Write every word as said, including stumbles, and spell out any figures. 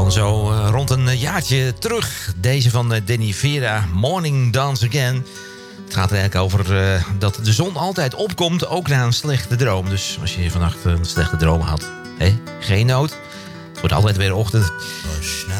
van zo uh, rond een jaartje terug. Deze van uh, Danny Vera, Morning Dance Again. Het gaat er eigenlijk over uh, dat de zon altijd opkomt, ook na een slechte droom. Dus als je vannacht een slechte droom had, hè, geen nood. Het wordt altijd weer ochtend.